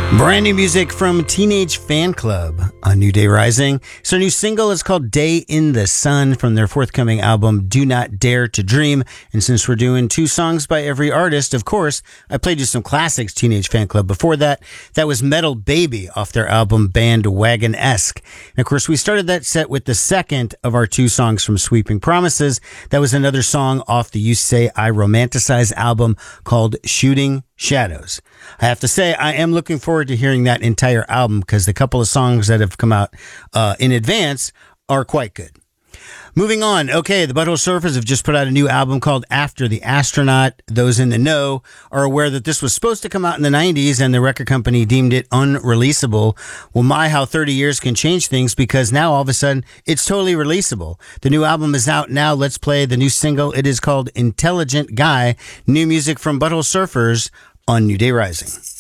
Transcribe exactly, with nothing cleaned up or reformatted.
Brand new music from Teenage Fanclub on New Day Rising. So, new single is called Day in the Sun from their forthcoming album Do Not Dare to Dream. And since we're doing two songs by every artist, of course, I played you some classics, Teenage Fanclub. Before that, that was Metal Baby off their album Bandwagon-esque. And of course, we started that set with the second of our two songs from Sweeping Promises. That was another song off the You Say I Romanticize album called Shooting Shadows. I have to say, I am looking forward to hearing that entire album because the couple of songs that have come out uh, in advance are quite good. Moving on. Okay, the Butthole Surfers have just put out a new album called After the Astronaut. Those in the know are aware that this was supposed to come out in the nineties and the record company deemed it unreleasable. Well, my, how thirty years can change things, because now all of a sudden it's totally releasable. The new album is out now. Let's play the new single. It is called Intelligent Guy. New music from Butthole Surfers on New Day Rising.